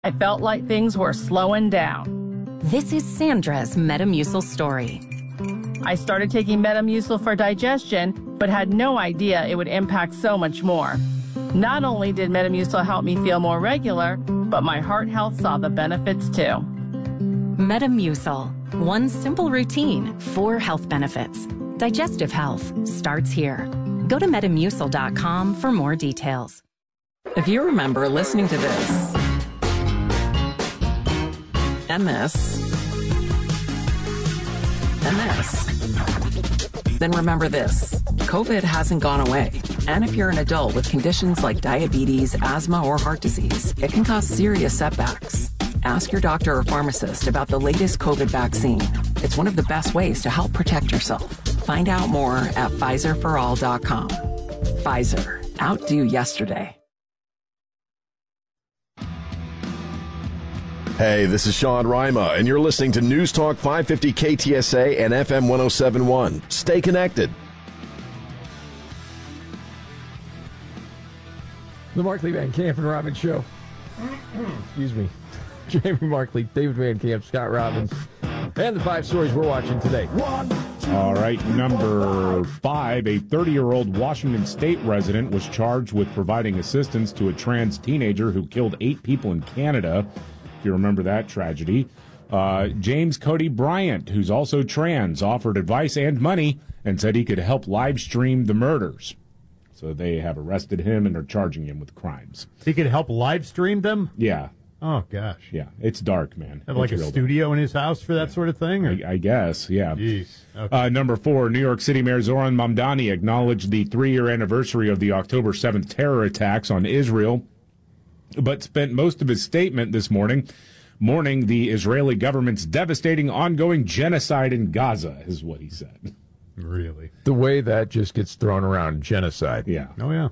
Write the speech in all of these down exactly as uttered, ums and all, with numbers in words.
I felt like things were slowing down. This is Sandra's Metamucil story. I started taking Metamucil for digestion, but had no idea it would impact so much more. Not only did Metamucil help me feel more regular, but my heart health saw the benefits too. Metamucil. One simple routine, four health benefits. Digestive health starts here. Go to metamucil dot com for more details. If you remember listening to this, and this, and this, then remember this. COVID hasn't gone away. And if you're an adult with conditions like diabetes, asthma, or heart disease, it can cause serious setbacks. Ask your doctor or pharmacist about the latest COVID vaccine. It's one of the best ways to help protect yourself. Find out more at Pfizer for all dot com. Pfizer. Outdo yesterday. Hey, this is Sean Rima, and you're listening to News Talk five fifty K T S A and F M one oh seven point one. Stay connected. The Markley Van Camp and Robbins Show. Excuse me. Jamie Markley, David Van Camp, Scott Robbins, and the five stories we're watching today. One, All right, number five, a thirty-year-old Washington State resident was charged with providing assistance to a trans teenager who killed eight people in Canada. If you remember that tragedy. Uh, James Cody Bryant, who's also trans, offered advice and money and said he could help live stream the murders. So they have arrested him and are charging him with crimes. He could help live stream them? Yeah. Oh, gosh. Yeah, it's dark, man. Have like It's a real studio dark. in his house for that Yeah. sort of thing? Or? I, I guess, yeah. Jeez. Okay. Uh, number four, New York City Mayor Zoran Mamdani acknowledged the three-year anniversary of the October seventh terror attacks on Israel, but spent most of his statement this morning mourning the Israeli government's devastating ongoing genocide in Gaza, is what he said. Really? the way that just gets thrown around, genocide. Yeah. Oh, yeah.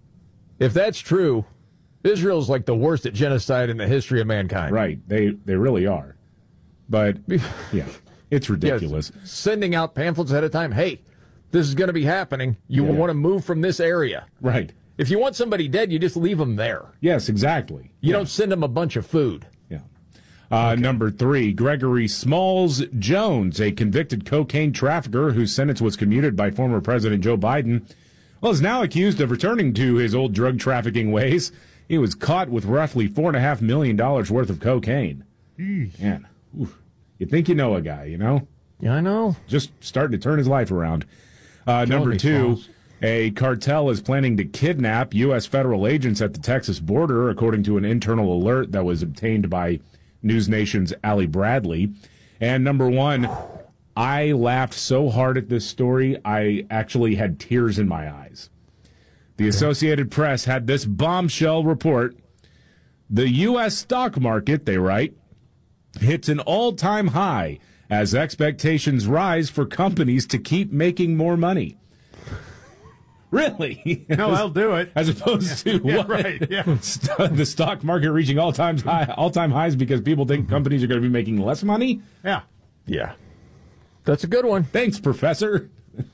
If that's true, Israel's like the worst at genocide in the history of mankind. Right. They they really are. But, yeah, it's ridiculous. Yes, sending out pamphlets ahead of time. Hey, this is going to be happening. You Yeah. want to move from this area. Right. If you want somebody dead, you just leave them there. Yes, exactly. You Yeah. don't send them a bunch of food. Yeah. Uh, okay. Number three, Gregory Smalls Jones, a convicted cocaine trafficker whose sentence was commuted by former President Joe Biden, well, is now accused of returning to his old drug trafficking ways. He was caught with roughly four point five million dollars worth of cocaine. Jeez. Man, oof. You think you know a guy, you know? Yeah, I know. Just starting to turn his life around. Uh, number me, two, Smalls. a cartel is planning to kidnap U S federal agents at the Texas border, according to an internal alert that was obtained by News Nation's Ali Bradley. And number one, I laughed so hard at this story, I actually had tears in my eyes. The Associated Press had this bombshell report. The U S stock market, they write, hits an all-time high as expectations rise for companies to keep making more money. Really? No, I'll do it. As opposed to Yeah, what? right, yeah. St- the stock market reaching all-time high, all-time highs because people think companies are going to be making less money? Yeah. Yeah. That's a good one. Thanks, Professor.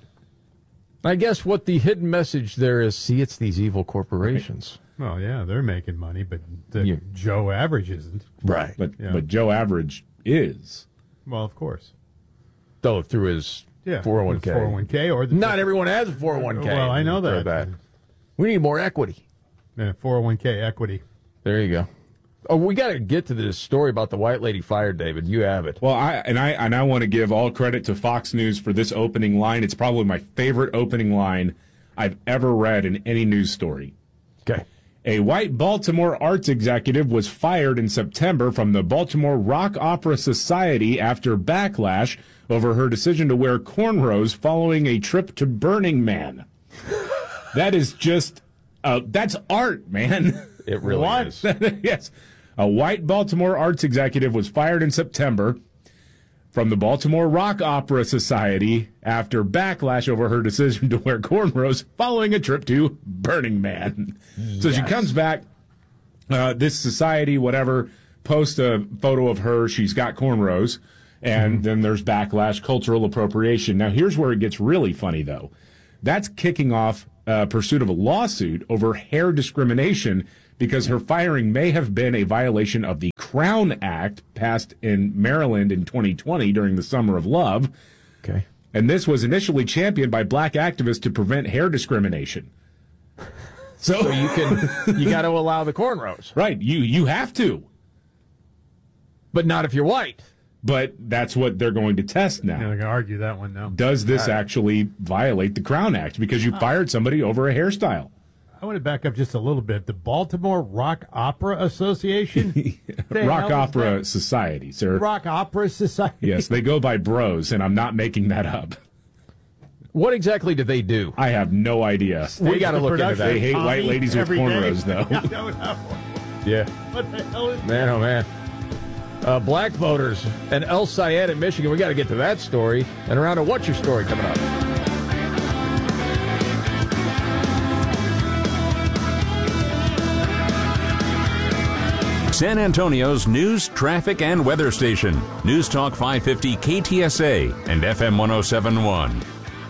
I guess what the hidden message there is, see, it's these evil corporations. Well, yeah, they're making money, but the Yeah. Joe Average isn't. Right. But Yeah. but Joe Average is. Well, of course. Though through his Yeah. four oh one k. four oh one k or the Not everyone has a four oh one k. Well, I know For that. We need more equity. Yeah, four oh one k equity. There you go. Oh, we got to get to this story about the white lady fired, David. You have it. Well, I and I and I want to give all credit to Fox News for this opening line. It's probably my favorite opening line I've ever read in any news story. Okay. A white Baltimore arts executive was fired in September from the Baltimore Rock Opera Society after backlash over her decision to wear cornrows following a trip to Burning Man. That is just, uh, that's art, man. It really What? is. Yes. A white Baltimore arts executive was fired in September from the Baltimore Rock Opera Society after backlash over her decision to wear cornrows following a trip to Burning Man. Yes. So she comes back, uh, this society, whatever, posts a photo of her. She's got cornrows, and mm-hmm. then there's backlash, cultural appropriation. Now, here's where it gets really funny, though. That's kicking off uh, pursuit of a lawsuit over hair discrimination because her firing may have been a violation of the Crown Act passed in Maryland in twenty twenty during the Summer of Love. Okay. And this was initially championed by black activists to prevent hair discrimination. So, so you can you got to allow the cornrows. Right, you you have to. But not if you're white. But that's what they're going to test now. Yeah, they're going to argue that one now. Does this actually violate the Crown Act? Because you fired somebody over a hairstyle. I want to back up just a little bit. The Baltimore Rock Opera Association? Rock Opera Society, sir. Rock Opera Society? Yes, they go by bros, and I'm not making that up. What exactly do they do? I have no idea. We got to look into that. They hate white ladies with cornrows, though. Yeah. What the hell is Man, oh, man. Uh, black voters and El Sayed in Michigan. We got to get to that story. And around to What's Your Story coming up. San Antonio's news, traffic, and weather station. News Talk five fifty K T S A and F M one oh seven point one.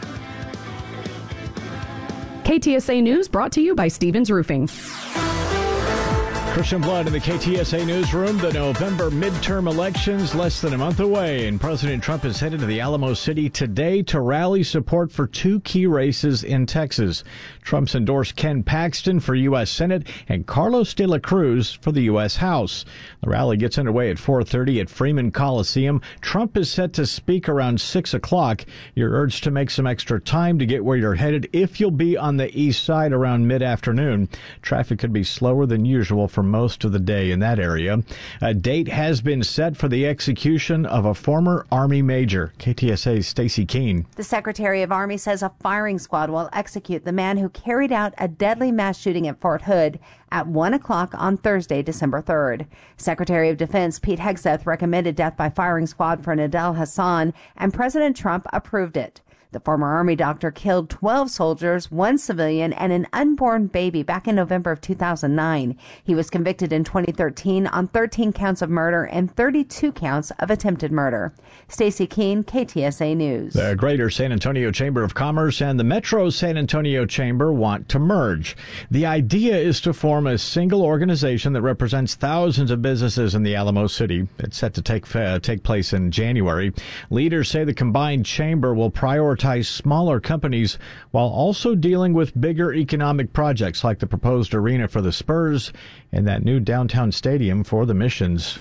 K T S A News brought to you by Stevens Roofing. Christian Blood in the K T S A newsroom. The November midterm elections less than a month away, and President Trump is headed to the Alamo City today to rally support for two key races in Texas. Trump's endorsed Ken Paxton for U S Senate and Carlos de la Cruz for the U S House. The rally gets underway at four thirty at Freeman Coliseum. Trump is set to speak around six o'clock. You're urged to make some extra time to get where you're headed if you'll be on the east side around mid-afternoon. Traffic could be slower than usual for most of the day in that area. A date has been set for the execution of a former Army major. K T S A's Stacey Keene. The Secretary of Army says a firing squad will execute the man who carried out a deadly mass shooting at Fort Hood at one o'clock on Thursday, December third. Secretary of Defense Pete Hegseth recommended death by firing squad for Nadel Hassan, and President Trump approved it. The former Army doctor killed twelve soldiers, one civilian, and an unborn baby back in November of two thousand nine. He was convicted in twenty thirteen on thirteen counts of murder and thirty-two counts of attempted murder. Stacey Keene, K T S A News. The Greater San Antonio Chamber of Commerce and the Metro San Antonio Chamber want to merge. The idea is to form a single organization that represents thousands of businesses in the Alamo City. It's set to take uh, take place in January. Leaders say the combined chamber will prioritize smaller companies while also dealing with bigger economic projects like the proposed arena for the Spurs and that new downtown stadium for the Missions.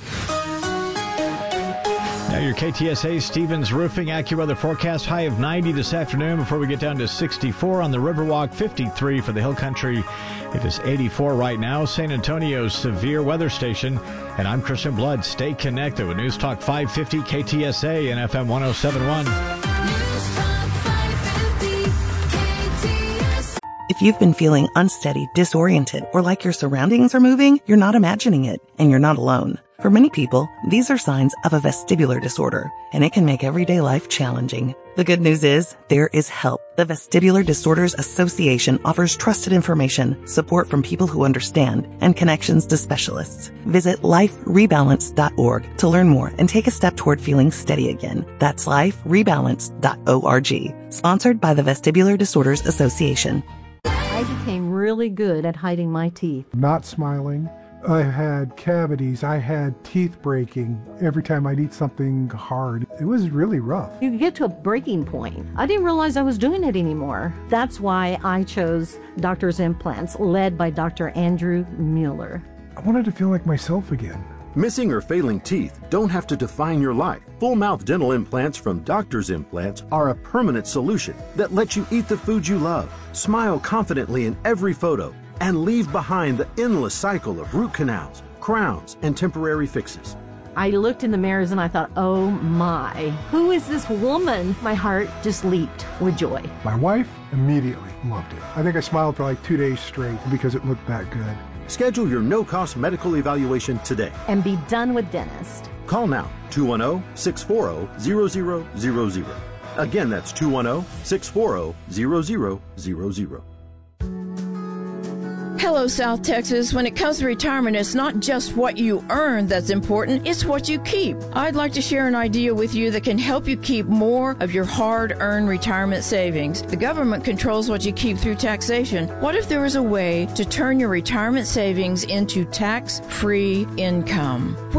Now your K T S A Stevens Roofing AccuWeather forecast, high of ninety this afternoon before we get down to sixty-four on the Riverwalk, fifty-three for the Hill Country. It is eighty-four right now, San Antonio's severe weather station. And I'm Christian Blood. Stay connected with News Talk five fifty K T S A and F M one oh seven point one. If you've been feeling unsteady, disoriented, or like your surroundings are moving, you're not imagining it, and you're not alone. For many people, these are signs of a vestibular disorder, and it can make everyday life challenging. The good news is, there is help. The Vestibular Disorders Association offers trusted information, support from people who understand, and connections to specialists. Visit life rebalance dot org to learn more and take a step toward feeling steady again. That's life rebalance dot org. Sponsored by the Vestibular Disorders Association. I became really good at hiding my teeth. Not smiling. I had cavities. I had teeth breaking every time I'd eat something hard. It was really rough. You get to a breaking point. I didn't realize I was doing it anymore. That's why I chose Doctor's Implants, led by Doctor Andrew Mueller. I wanted to feel like myself again. Missing or failing teeth don't have to define your life. Full mouth dental implants from Doctor's Implants are a permanent solution that lets you eat the food you love, smile confidently in every photo, and leave behind the endless cycle of root canals, crowns, and temporary fixes. I looked in the mirrors and I thought, oh my, who is this woman? My heart just leaped with joy. My wife immediately loved it. I think I smiled for like two days straight because it looked that good. Schedule your no-cost medical evaluation today. And be done with dentist. Call now, two one zero, six four zero, zero zero zero zero. Again, that's two one zero, six four zero, zero zero zero zero. Hello, South Texas. When it comes to retirement, it's not just what you earn that's important, it's what you keep. I'd like to share an idea with you that can help you keep more of your hard-earned retirement savings. The government controls what you keep through taxation. What if there was a way to turn your retirement savings into tax-free income?